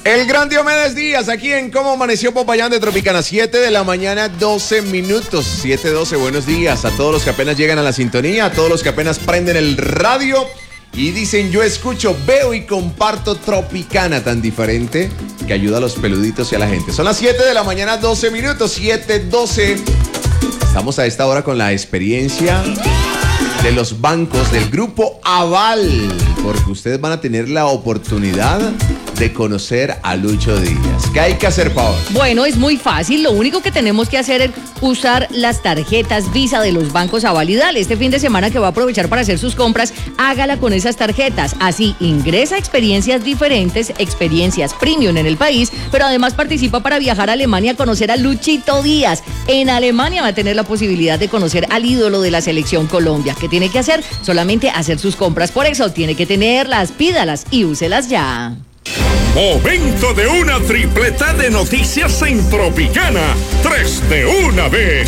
El gran Diomedes Díaz, aquí en Cómo Amaneció Popayán de Tropicana, 7 de la mañana, 12 minutos, 7:12, buenos días a todos los que apenas llegan a la sintonía, a todos los que apenas prenden el radio y dicen, yo escucho, veo y comparto Tropicana, tan diferente que ayuda a los peluditos y a la gente. Son las 7 de la mañana, 12 minutos, 7:12. Estamos a esta hora con la experiencia de los bancos del Grupo Aval, porque ustedes van a tener la oportunidad de conocer a Lucho Díaz. ¿Qué hay que hacer, Paola? Bueno, es muy fácil. Lo único que tenemos que hacer es usar las tarjetas Visa de los bancos Aval y Dale. Este fin de semana que va a aprovechar para hacer sus compras, hágala con esas tarjetas. Así ingresa a experiencias diferentes, experiencias premium en el país, pero además participa para viajar a Alemania a conocer a Luchito Díaz. En Alemania va a tener la posibilidad de conocer al ídolo de la selección Colombia. ¿Qué tiene que hacer? Solamente hacer sus compras. Por eso tiene que tenerlas, pídalas y úselas ya. Momento de una tripleta de noticias en Tropicana. 3 de una vez.